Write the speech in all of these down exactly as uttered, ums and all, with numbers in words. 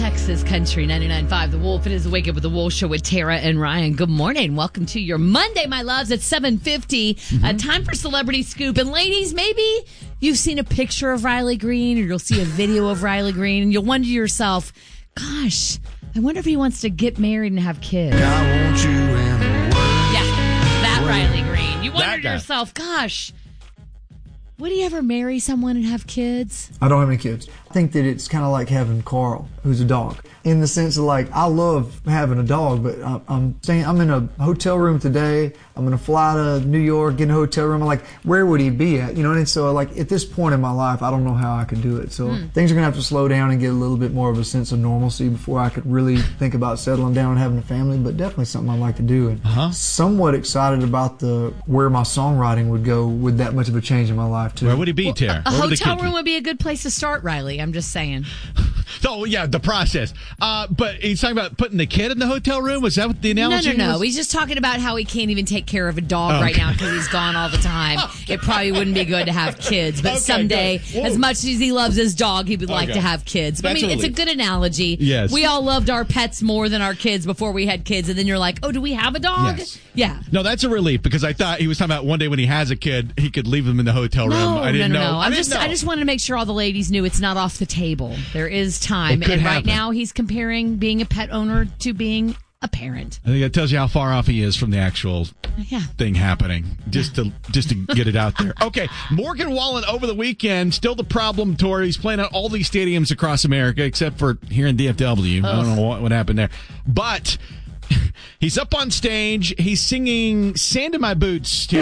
Texas Country ninety-nine point five The Wolf. It is the Wake Up with the Wolf Show with Tara and Ryan. Good morning. Welcome to your Monday, my loves, at seven fifty. Mm-hmm. Uh, time for Celebrity Scoop. And ladies, maybe you've seen a picture of Riley Green or you'll see a video of Riley Green and you'll wonder to yourself, gosh, I wonder if he wants to get married and have kids. I want you in the world. Yeah, that Riley Green. You wonder to yourself, gosh, would he ever marry someone and have kids? I don't have any kids. I think that it's kind of like having Carl, who's a dog. In the sense of like, I love having a dog, but I'm, I'm staying, I'm in a hotel room today. I'm going to fly to New York, get in a hotel room. I'm like, where would he be at? You know, and so like at this point in my life, I don't know how I could do it. So mm. things are going to have to slow down and get a little bit more of a sense of normalcy before I could really think about settling down and having a family, but definitely something I'd like to do. And uh-huh. somewhat excited about the where my songwriting would go with that much of a change in my life too. Where would he be, Tara? Well, a, a hotel room would be a good place to start, Riley. I'm just saying. Oh, yeah, the process. Uh, but he's talking about putting the kid in the hotel room? Was that what the analogy No, no, no. was? He's just talking about how he can't even take care of a dog okay. right now because he's gone all the time. It probably wouldn't be good to have kids. But okay, someday, as much as he loves his dog, he would okay. like to have kids. But, I mean, it's a good analogy. Yes. We all loved our pets more than our kids before we had kids. And then you're like, oh, do we have a dog? Yes. Yeah. No, that's a relief because I thought he was talking about one day when he has a kid, he could leave him in the hotel room. No, I didn't no, no, know. no. I, I'm didn't just, know. I just wanted to make sure all the ladies knew it's not off the table. There is time. And right now he's comparing being a pet owner to being a parent. I think that tells you how far off he is from the actual yeah. thing happening. Just to just to get it out there. Okay, Morgan Wallen over the weekend, still the problem tour. He's playing at all these stadiums across America, except for here in D F W. Ugh. I don't know what, what happened there. But he's up on stage. He's singing Sand in My Boots. Too.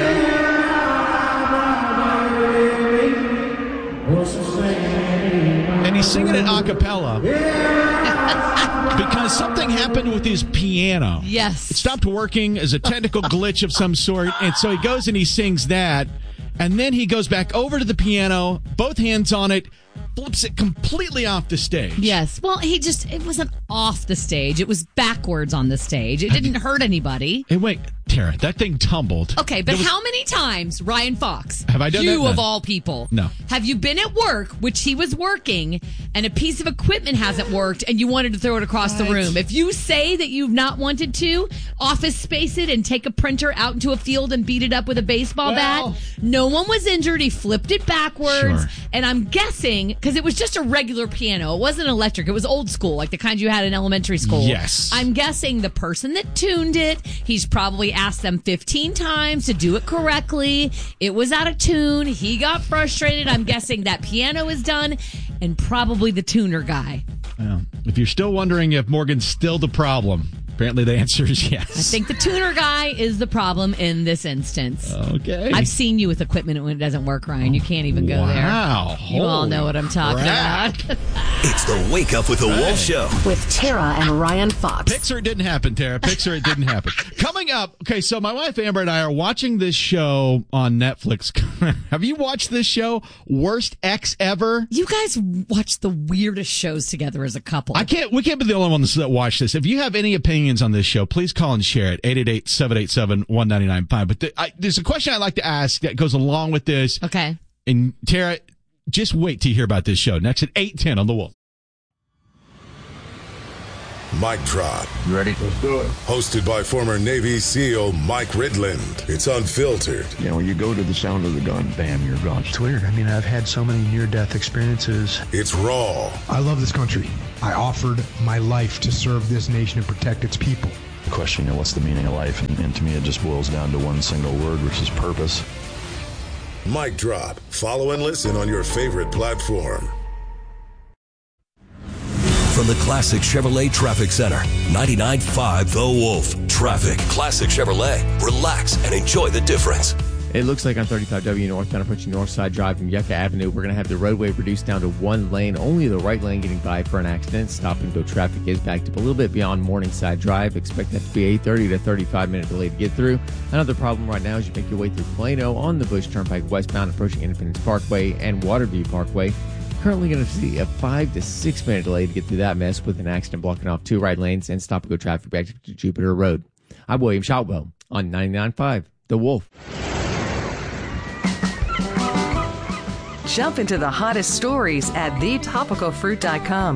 And he's singing it a cappella. Because something happened with his piano. Yes. It stopped working as a technical glitch of some sort. And so he goes and he sings that. And then he goes back over to the piano, both hands on it, flips it completely off the stage. Yes. Well, he just, it wasn't off the stage. It was backwards on the stage. It didn't hurt anybody. Hey, wait, Tara, that thing tumbled. Okay, but was, how many times, Ryan Fox, have I done you that? of all people, no. have you been at work, which he was working, and a piece of equipment hasn't worked, and you wanted to throw it across what? the room? If you say that you've not wanted to, office space it and take a printer out into a field and beat it up with a baseball well, bat, no one was injured. He flipped it backwards, sure. and I'm guessing, because it was just a regular piano. It wasn't electric. It was old school, like the kind you had in elementary school. Yes. I'm guessing the person that tuned it, he's probably asked them fifteen times to do it correctly. It was out of tune. He got frustrated. I'm guessing that piano is done, and probably the tuner guy. Well, if you're still wondering if Morgan's still the problem, apparently the answer is yes. I think the tuner guy is the problem in this instance. Okay. I've seen you with equipment when it doesn't work, Ryan. You can't even go wow. there. Wow. You all know what I'm talking crap. about. It's the Wake Up with the right. Wolf Show. With Tara and Ryan Fox. Picture it didn't happen, Tara. Picture it didn't happen. Coming up, okay, so my wife Amber and I are watching this show on Netflix. Have you watched this show, Worst Ex Ever? You guys watch the weirdest shows together as a couple. I can't. We can't be the only ones that watch this. If you have any opinions on this show, please call and share it. eight eight eight, seven eight seven, one nine nine five. But the, I, there's a question I'd like to ask that goes along with this. Okay. And Tara, just wait till you hear about this show. Next at eight ten on The Wolf. Mic Drop. You ready? Let's do it. Hosted by former Navy SEAL Mike Ridland. It's unfiltered. You know, you go to the sound of the gun, bam, you're gone. It's weird. I mean, I've had so many near-death experiences. It's raw. I love this country. I offered my life to serve this nation and protect its people. The question, you know, what's the meaning of life? And, and to me, it just boils down to one single word, which is purpose. Mic Drop. Follow and listen on your favorite platform. From the Classic Chevrolet Traffic Center, ninety-nine point five The Wolf. Traffic. Classic Chevrolet. Relax and enjoy the difference. It looks like on thirty-five W northbound approaching Northside Drive from Yucca Avenue, we're going to have the roadway reduced down to one lane, only the right lane getting by for an accident. Stop and go traffic is backed up a little bit beyond Morningside Drive. Expect that to be a thirty to thirty-five minute delay to get through. Another problem right now as you make your way through Plano on the Bush Turnpike westbound approaching Independence Parkway and Waterview Parkway. Currently going to see a five to six minute delay to get through that mess with an accident blocking off two right lanes and stop and go traffic back to Jupiter Road. I'm William Shoutwell on ninety-nine point five The Wolf. Jump into the hottest stories at the topical fruit dot com.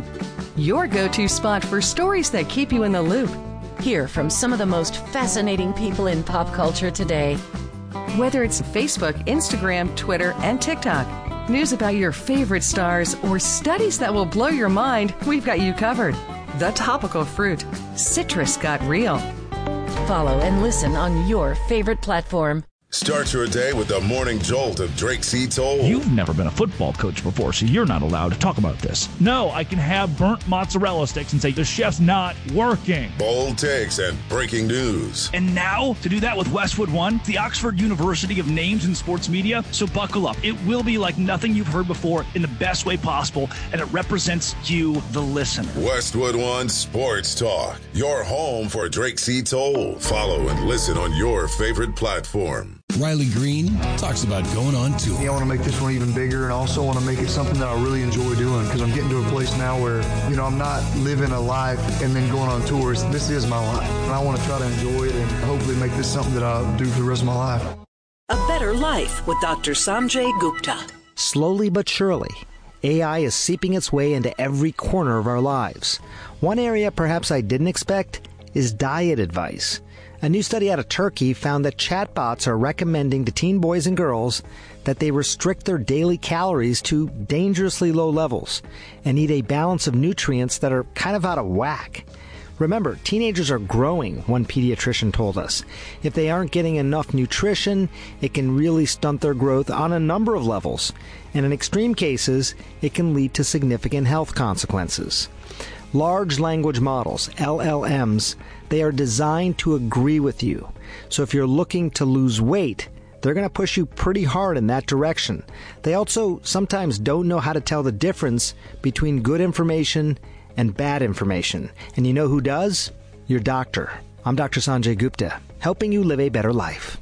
your go-to spot for stories that keep you in the loop. Hear from some of the most fascinating people in pop culture today. Whether it's Facebook, Instagram, Twitter, and TikTok, news about your favorite stars, or studies that will blow your mind, we've got you covered. The Topical Fruit. Citrus got real. Follow and listen on your favorite platform. Start your day with the morning jolt of Drake C. Toll. You've never been a football coach before, so you're not allowed to talk about this. No, I can have burnt mozzarella sticks and say the chef's not working. Bold takes and breaking news. And now, to do that with Westwood One, the Oxford University of Names in Sports Media. So buckle up. It will be like nothing you've heard before in the best way possible, and it represents you, the listener. Westwood One Sports Talk, your home for Drake C. Toll. Follow and listen on your favorite platform. Riley Green talks about going on tour. Yeah, I want to make this one even bigger, and also want to make it something that I really enjoy doing, because I'm getting to a place now where, you know, I'm not living a life and then going on tours. This is my life, and I want to try to enjoy it and hopefully make this something that I do for the rest of my life. A Better Life with Doctor Sanjay Gupta. Slowly but surely, A I is seeping its way into every corner of our lives. One area perhaps I didn't expect is diet advice. A new study out of Turkey found that chatbots are recommending to teen boys and girls that they restrict their daily calories to dangerously low levels and eat a balance of nutrients that are kind of out of whack. Remember, teenagers are growing, one pediatrician told us. If they aren't getting enough nutrition, it can really stunt their growth on a number of levels. And in extreme cases, it can lead to significant health consequences. Large language models, L L Ms, they are designed to agree with you. So if you're looking to lose weight, they're going to push you pretty hard in that direction. They also sometimes don't know how to tell the difference between good information and bad information. And you know who does? Your doctor. I'm Doctor Sanjay Gupta, helping you live a better life.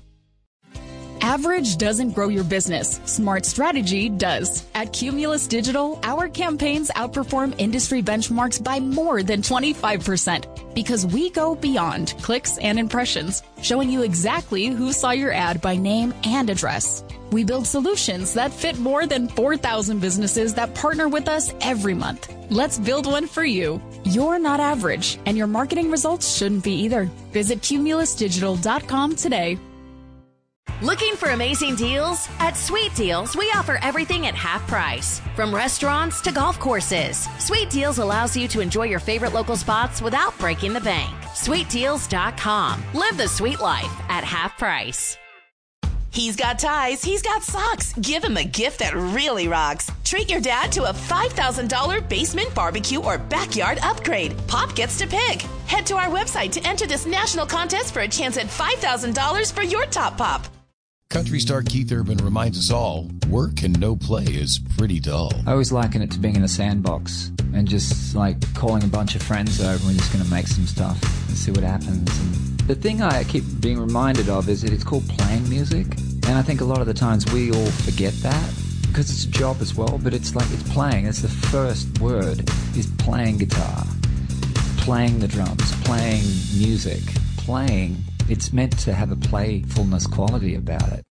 Average doesn't grow your business. Smart strategy does. At Cumulus Digital, our campaigns outperform industry benchmarks by more than twenty-five percent because we go beyond clicks and impressions, showing you exactly who saw your ad by name and address. We build solutions that fit more than four thousand businesses that partner with us every month. Let's build one for you. You're not average, and your marketing results shouldn't be either. Visit cumulus digital dot com today. Looking for amazing deals? At Sweet Deals, we offer everything at half price. From restaurants to golf courses, Sweet Deals allows you to enjoy your favorite local spots without breaking the bank. sweet deals dot com. Live the sweet life at half price. He's got ties, he's got socks. Give him a gift that really rocks. Treat your dad to a five thousand dollars basement barbecue or backyard upgrade. Pop gets to pick. Head to our website to enter this national contest for a chance at five thousand dollars for your top pop. Country star Keith Urban reminds us all, work and no play is pretty dull. I always liken it to being in a sandbox and just like calling a bunch of friends over and we're just going to make some stuff and see what happens. And the thing I keep being reminded of is that it's called playing music. And I think a lot of the times we all forget that because it's a job as well, but it's like it's playing. It's the first word is playing guitar, playing the drums, playing music, playing. It's meant to have a playfulness quality about it.